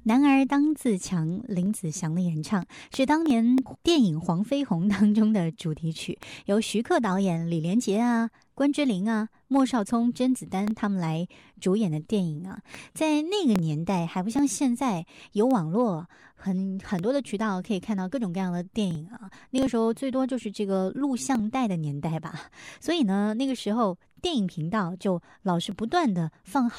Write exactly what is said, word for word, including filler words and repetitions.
男儿当自强，林子祥的演唱是当年电影《黄飞鸿》当中的主题曲，由徐克导演、李连杰啊、关之琳啊、莫少聪、甄子丹他们来主演的电影啊。在那个年代还不像现在有网络，很很多的渠道可以看到各种各样的电影啊。那个时候最多就是这个录像带的年代吧，所以呢，那个时候电影频道就老是不断的放